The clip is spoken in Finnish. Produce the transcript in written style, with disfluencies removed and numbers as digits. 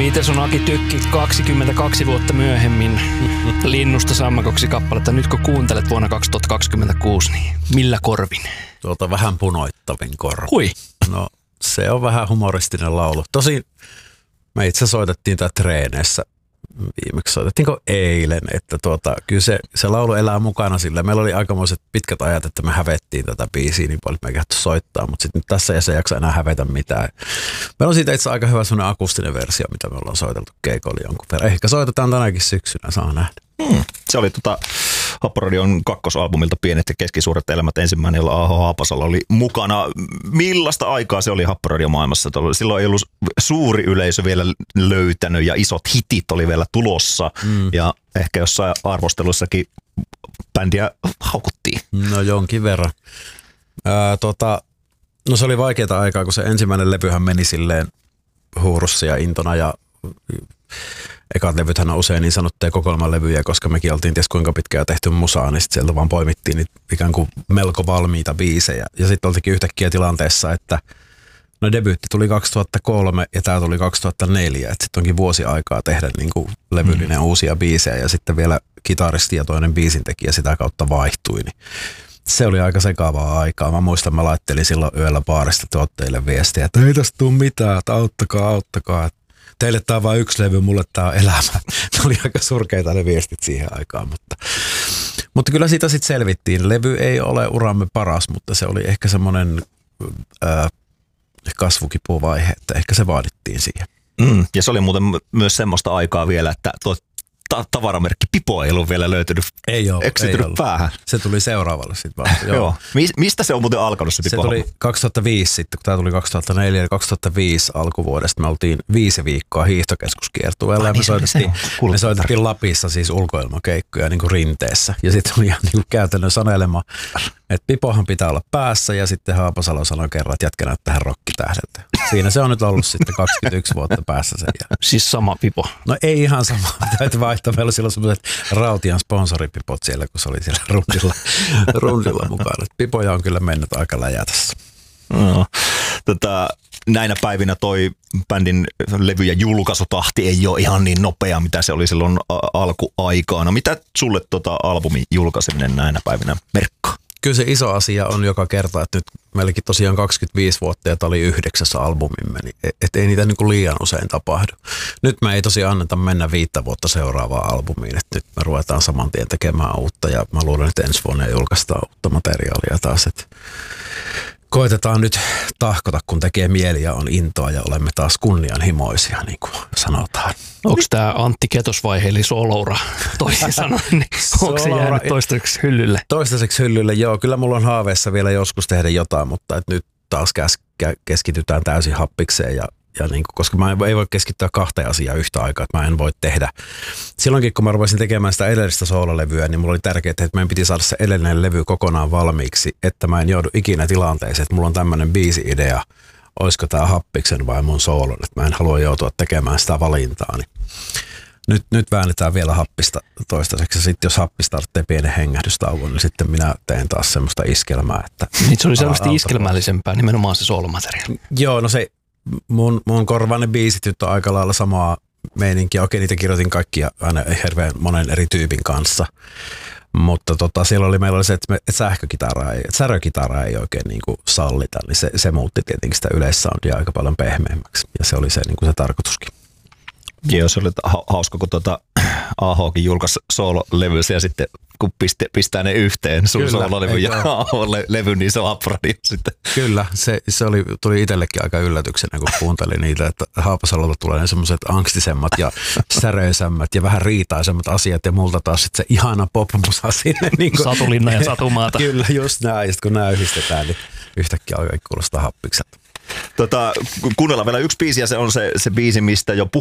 Mites on Aki Tykki 22 vuotta myöhemmin Linnusta sammakoksi kappaletta? Nyt kun kuuntelet vuonna 2026, niin millä korvin? Vähän punoittavin korvin. Hui? No se on vähän humoristinen laulu. Tosin me itse soitettiin tää treeneissä. Viimeksi soitettiinko eilen, että kyllä se laulu elää mukana sillä. Meillä oli aikamoiset pitkät ajat, että me hävettiin tätä biisiä niin paljon, että me ei kehty soittaa, mutta sitten tässä ei se jaksa enää hävetä mitään. Meillä on siitä itse aika hyvä sellainen akustinen versio, mitä me ollaan soiteltu keikolla jonkun verran. Ehkä soitetaan tänäkin syksynä, saa nähdä. Se oli Happoradion kakkosalbumilta Pienet ja keskisuuret elämät, ensimmäinen, jolla A.H. Haapasalo oli mukana. Millaista aikaa se oli Happoradion maailmassa? Silloin ei ollut suuri yleisö vielä löytänyt ja isot hitit oli vielä tulossa. Ja ehkä jossain arvostelussakin bändiä haukuttiin. No jonkin verran. No se oli vaikeaa aikaa, kun se ensimmäinen levyhän meni silleen huurussa ja intona ja ekat levythän on usein niin sanottuja kokoelmalevyjä, koska mekin oltiin ties kuinka pitkään tehty musaa, niin sieltä vaan poimittiin niitä ikään kuin melko valmiita biisejä. Ja sitten oltikin yhtäkkiä tilanteessa, että no debyytti tuli 2003 ja tää tuli 2004. Että sitten onkin vuosi aikaa tehdä niin kuin levyllinen uusia biisejä ja sitten vielä kitaristi ja toinen biisintekijä sitä kautta vaihtui. Niin se oli aika sekavaa aikaa. Mä muistan, mä laittelin silloin yöllä baarista tuotteille viestiä, että ei tästä tule mitään, että auttakaa. Teille tää on vain yksi levy, mulle tää on elämä. Ne oli aika surkeita ne viestit siihen aikaan, mutta kyllä siitä sitten selvittiin. Levy ei ole uramme paras, mutta se oli ehkä semmoinen kasvukipuvaihe, että ehkä se vaadittiin siihen. Ja se oli muuten myös semmoista aikaa vielä, että tavaramerkki Pipo ei ollut vielä löytynyt. Ei ole. Päähän. Se tuli seuraavalle sitten vasta. Joo. Mistä se on muuten alkanut se Pipo? Se tuli 2005 sitten, kun tämä tuli 2004 ja 2005 alkuvuodesta. Me oltiin 5 viikkoa hiihtokeskuskiertueella ja me soitettiin Lapissa siis ulkoilmakeikkoja niin kuin rinteessä. Ja sitten oli ihan niin kuin käytännön sanelema, että Pipohan pitää olla päässä ja sitten Haapasalo sanoi kerran, että jätkä näyttää rokkitähdeltä. Siinä se on nyt ollut sitten 21 vuotta päässä sen jälkeen. Siis sama Pipo? No ei ihan sama. Täytyy vaihtaa. Meillä oli silloin sellaiset Rautian sponsoripipot siellä, kun se oli siellä rundilla mukana. Pipoja on kyllä mennyt aika läjätässä. No, näinä päivinä toi bändin levy- ja julkaisutahti ei ole ihan niin nopea, mitä se oli silloin alkuaikaana. Mitä sulle albumin julkaiseminen näinä päivinä merkkaa? Kyllä se iso asia on joka kerta, että nyt meilläkin tosiaan 25 vuotta ja tämä oli 9. albumimme, niin et ei niitä niin kuin liian usein tapahdu. Nyt me ei tosiaan anneta mennä 5 vuotta seuraavaan albumiin, että nyt me ruvetaan saman tien tekemään uutta ja mä luulen, että ensi vuonna julkaistaan uutta materiaalia taas, että koitetaan nyt tahkota, kun tekee mieli ja on intoa ja olemme taas kunnianhimoisia, niin kuin sanotaan. Onko tämä Antti Ketosvaihe eli Soloura toisin sanoen, niin onko se jäänyt toistaiseksi hyllylle? Toistaiseksi hyllylle, joo. Kyllä mulla on haaveessa vielä joskus tehdä jotain, mutta et nyt taas keskitytään täysin happikseen ja niin kuin, koska mä ei voi keskittyä 2 asiaa yhtä aikaa, että mä en voi tehdä. Silloinkin, kun mä rupesin tekemään sitä edellistä soololevyä, niin mulla oli tärkeää, että meidän piti saada se edellinen levy kokonaan valmiiksi, että mä en joudu ikinä tilanteeseen, että mulla on tämmöinen biisi-idea, olisiko tää happiksen vai mun soolon, että mä en halua joutua tekemään sitä valintaa. Niin nyt väännetään vielä happista toistaiseksi ja sitten jos happista tarvitsee pienen hengähdystauon, niin sitten minä teen taas semmoista iskelmää. Että niin se oli selvästi iskelmällisempää, nimenomaan se soolomateriaali. Joo, no se mun korvainen biisit nyt on aika lailla samaa meininkiä. Okei, niitä kirjoitin kaikkia aina hirveän monen eri tyypin kanssa. Mutta meillä oli se, että särökitaraa ei oikein niin kuin sallita, niin se muutti tietenkin sitä yleissoundia aika paljon pehmeämmäksi. Ja se oli se, niin kuin se tarkoituskin. Joo, se oli hauska, kun A.H.kin julkaisi soololevyä ja sitten kun pistää ne yhteen, sun soololevy ja A.H.-levy, niin se on Happoradio sitten. Kyllä, se tuli itsellekin aika yllätyksenä, kun kuuntelin niitä, että Haapasalolta tulee ne semmoiset angstisemmat ja säröisämmät ja vähän riitaisemmat asiat ja multa taas sitten se ihana popmusa sinne. Niin kuin, Satulinna ja Satumaata. Kyllä, just näin. Ja sitten kun nämä yhdistetään, niin yhtäkkiä alkaa kuulostaa happikselta. Kuunnellaan vielä yksi biisi ja se on se biisi, mistä jo